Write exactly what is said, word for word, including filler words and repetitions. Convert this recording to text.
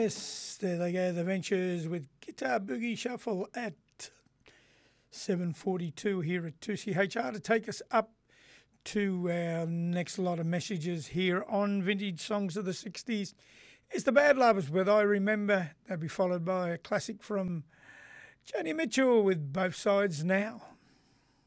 Yes, there they go, the Ventures with Guitar Boogie Shuffle at seven forty-two here at two C H R to take us up to our next lot of messages here on Vintage Songs of the sixties. It's the Bad Lovers with I Remember. That'll be followed by a classic from Joni Mitchell with Both Sides Now.